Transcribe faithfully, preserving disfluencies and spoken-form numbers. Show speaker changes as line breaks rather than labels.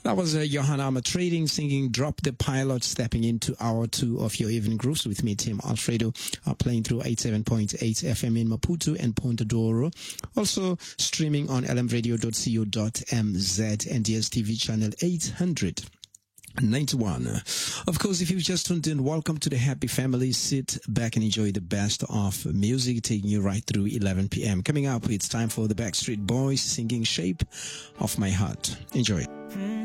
That was uh, Johan Armour Trading singing Drop the Pilot, stepping into hour two of your evening grooves with me, Tim Alfredo, uh, playing through eighty-seven point eight F M in Maputo and Ponta Douro. Also streaming on l m radio dot co dot m z and D S T V channel eight hundred ninety-one. Of course, if you've just tuned in, welcome to the happy family. Sit back and enjoy the best of music, taking you right through eleven p.m. Coming up, it's time for the Backstreet Boys singing Shape of My Heart. Enjoy.